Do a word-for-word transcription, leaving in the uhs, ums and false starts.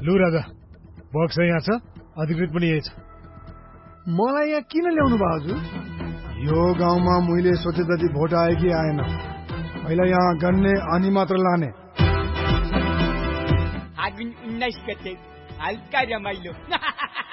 लु राजा, बक्स यहाँ छ, अधिकृत पनि यही छ। मलाई यहाँ किन ल्याउनु भयो हजुर? यो गाउँमा मैले सोचे जति भोट आयो कि आएन, पहिला यहाँ गन्ने अनि मात्र लाने। फागुन उन्नाइस गते हल्का रमाइलो